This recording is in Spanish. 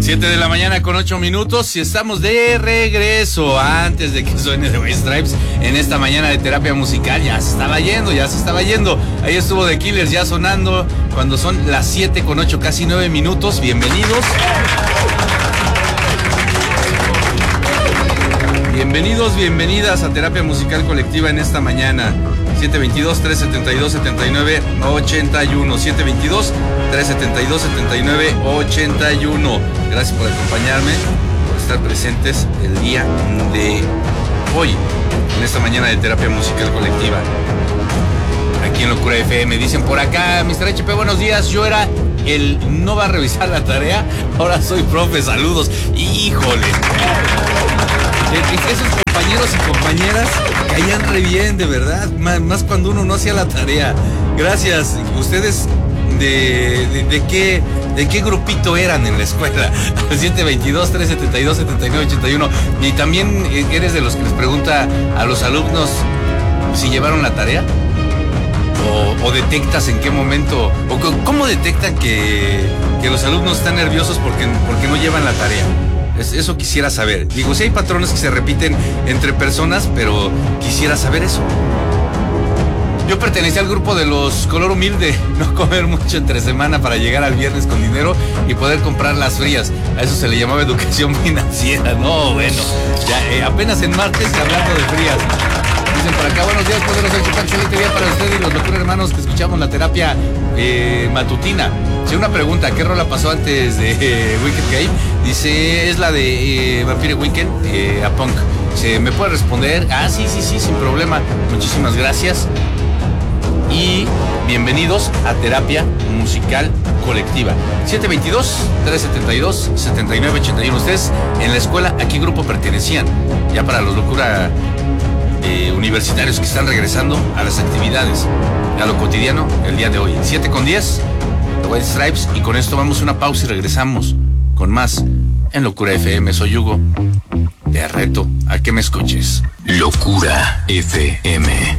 7:08 y estamos de regreso antes de que suene The White Stripes en esta mañana de terapia musical. Ya se estaba yendo. Ahí estuvo The Killers ya sonando cuando son las 7:08, casi 9 minutos. Bienvenidos. Bienvenidas a Terapia Musical Colectiva en esta mañana. 722-372-7981. 722-372-7981. Gracias por acompañarme, por estar presentes el día de hoy, en esta mañana de Terapia Musical Colectiva. Aquí en Locura FM. Dicen por acá, Mr. HP, buenos días. Yo era el no va a revisar la tarea, ahora soy profe, saludos. Híjole. Esos compañeros y compañeras caían re bien, de verdad, más cuando uno no hacía la tarea. Gracias. ¿Ustedes de qué grupito eran en la escuela? 722-372-7981. Y también eres de los que les pregunta a los alumnos si llevaron la tarea, o detectas en qué momento, o cómo detectan que los alumnos están nerviosos porque no llevan la tarea. Eso quisiera saber. Digo, sí hay patrones que se repiten entre personas, pero quisiera saber eso. Yo pertenecía al grupo de los color humilde, no comer mucho entre semana para llegar al viernes con dinero y poder comprar las frías. A eso se le llamaba educación financiera. No, bueno, ya apenas en martes hablando de frías. Dicen por acá, buenos días, poderosos, excelente día para usted y los Locura hermanos que escuchamos la terapia matutina. Sí, una pregunta, ¿qué rola pasó antes de Wicked Game? Dice, es la de Vampire Weekend, a Punk. Dice, ¿me puede responder? Sí, sin problema. Muchísimas gracias. Y bienvenidos a Terapia Musical Colectiva. 722-372-7981. Ustedes en la escuela, ¿a qué grupo pertenecían? Ya para los Locura universitarios que están regresando a las actividades, a lo cotidiano, el día de hoy. 7:10, The White Stripes, y con esto vamos a una pausa y regresamos con más en Locura FM. Soy Hugo. Te reto a que me escuches. Locura FM.